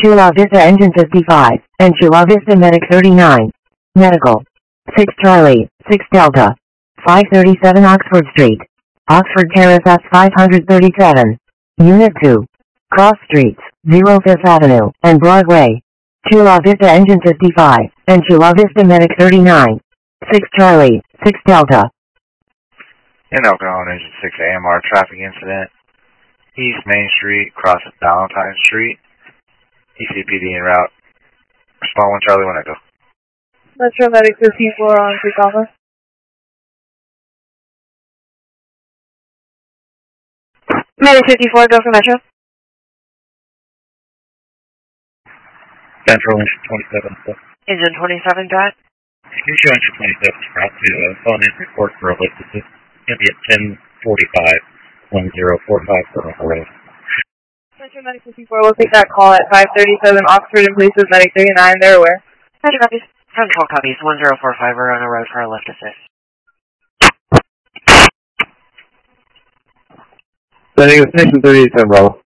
Chula Vista Engine 55, and Chula Vista Medic 39. Medical. 6 Charlie, 6 Delta. 537 Oxford Street. Oxford Terrace S 537. Unit 2. Cross Streets, 05th Avenue, and Broadway. Chula Vista Engine 55, and Chula Vista Medic 39. 6 Charlie, 6 Delta. In Elkhorn Engine 6 AMR traffic incident. East Main Street, crosses Valentine Street. ECPD en route. Respond 1 Charlie 1 Echo. Metro Medic 54 on Creek Alpha. Medic 54, go for Metro. Central Engine 27. Engine 27, got it. Secure Engine 27 is brought to phone in report for a lift. This is going to be at 10:45, 1045 for a road. Metro Medic 54 will take that call at 537 Oxford and Police with Medic 39. They're aware. Roger, copies. 10-12 copies. 1045, we're on a road for a lift assist. Sending a station 3810 Bravo.